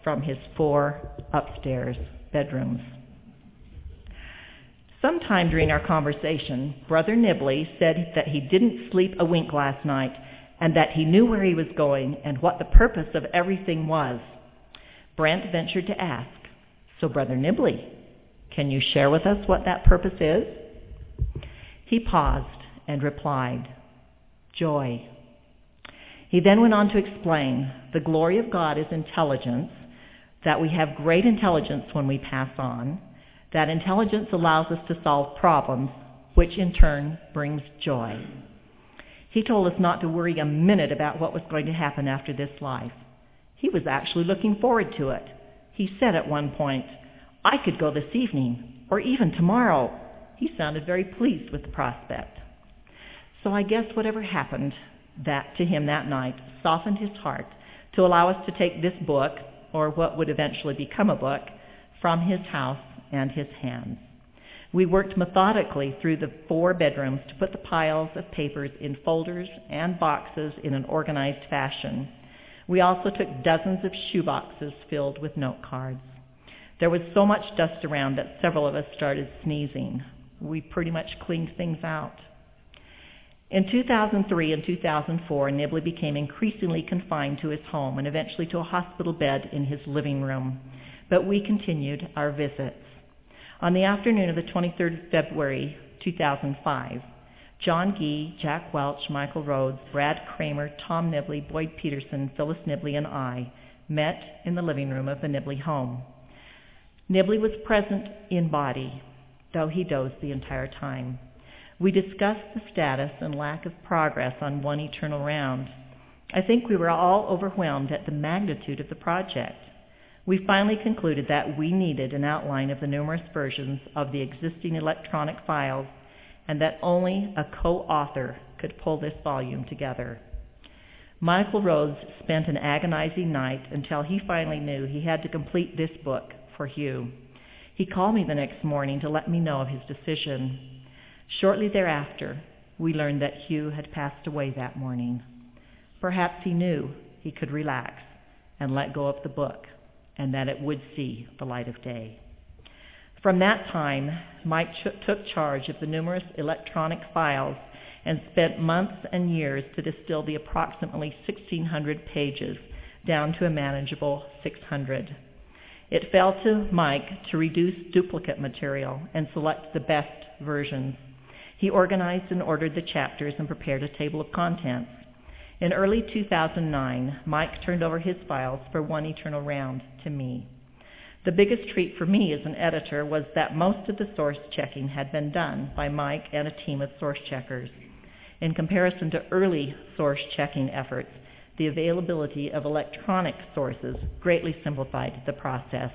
from his 4 upstairs bedrooms. Sometime during our conversation, Brother Nibley said that he didn't sleep a wink last night and that he knew where he was going and what the purpose of everything was. Brent ventured to ask, "So, Brother Nibley, can you share with us what that purpose is?" He paused and replied, "Joy." He then went on to explain the glory of God is intelligence, that we have great intelligence when we pass on, that intelligence allows us to solve problems, which in turn brings joy. He told us not to worry a minute about what was going to happen after this life. He was actually looking forward to it. He said at one point, "I could go this evening, or even tomorrow." He sounded very pleased with the prospect. So I guess whatever happened to him that night softened his heart to allow us to take this book, or what would eventually become a book, from his house and his hands. We worked methodically through the 4 bedrooms to put the piles of papers in folders and boxes in an organized fashion. We also took dozens of shoeboxes filled with note cards. There was so much dust around that several of us started sneezing. We pretty much cleaned things out. In 2003 and 2004, Nibley became increasingly confined to his home and eventually to a hospital bed in his living room. But we continued our visits. On the afternoon of the 23rd of February, 2005, John Gee, Jack Welch, Michael Rhodes, Brad Kramer, Tom Nibley, Boyd Peterson, Phyllis Nibley, and I met in the living room of the Nibley home. Nibley was present in body, though he dozed the entire time. We discussed the status and lack of progress on One Eternal Round. I think we were all overwhelmed at the magnitude of the project. We finally concluded that we needed an outline of the numerous versions of the existing electronic files and that only a co-author could pull this volume together. Michael Rhodes spent an agonizing night until he finally knew he had to complete this book for Hugh. He called me the next morning to let me know of his decision. Shortly thereafter, we learned that Hugh had passed away that morning. Perhaps he knew he could relax and let go of the book, and that it would see the light of day. From that time, Mike took charge of the numerous electronic files and spent months and years to distill the approximately 1,600 pages down to a manageable 600. It fell to Mike to reduce duplicate material and select the best versions. He organized and ordered the chapters and prepared a table of contents. In early 2009, Mike turned over his files for One Eternal Round to me. The biggest treat for me as an editor was that most of the source checking had been done by Mike and a team of source checkers. In comparison to early source checking efforts, the availability of electronic sources greatly simplified the process.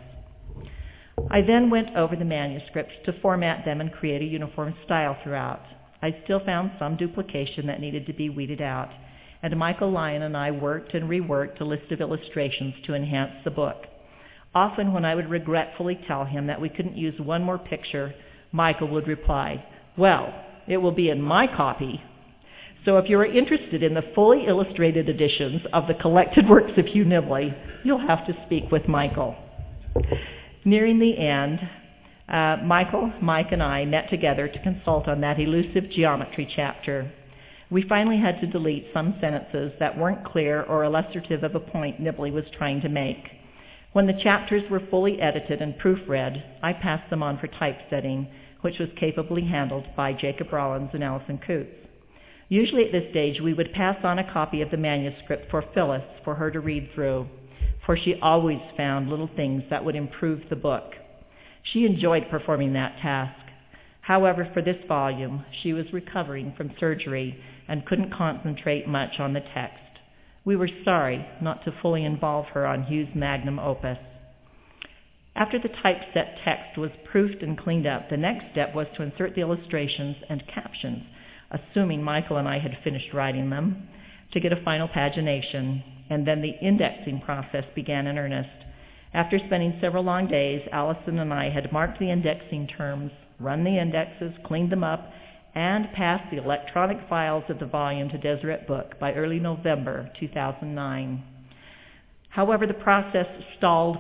I then went over the manuscripts to format them and create a uniform style throughout. I still found some duplication that needed to be weeded out, and Michael Lyon and I worked and reworked a list of illustrations to enhance the book. Often when I would regretfully tell him that we couldn't use one more picture, Michael would reply, "Well, it will be in my copy." So if you are interested in the fully illustrated editions of the collected works of Hugh Nibley, you'll have to speak with Michael. Nearing the end, Mike, and I met together to consult on that elusive geometry chapter. We finally had to delete some sentences that weren't clear or illustrative of a point Nibley was trying to make. When the chapters were fully edited and proofread, I passed them on for typesetting, which was capably handled by Jacob Rollins and Allison Coots. Usually at this stage, we would pass on a copy of the manuscript for Phyllis for her to read through, for she always found little things that would improve the book. She enjoyed performing that task. However, for this volume, she was recovering from surgery and couldn't concentrate much on the text. We were sorry not to fully involve her on Hugh's magnum opus. After the typeset text was proofed and cleaned up, the next step was to insert the illustrations and captions, assuming Michael and I had finished writing them, to get a final pagination, and then the indexing process began in earnest. After spending several long days, Allison and I had marked the indexing terms, run the indexes, cleaned them up, and passed the electronic files of the volume to Deseret Book by early November 2009. However, the process stalled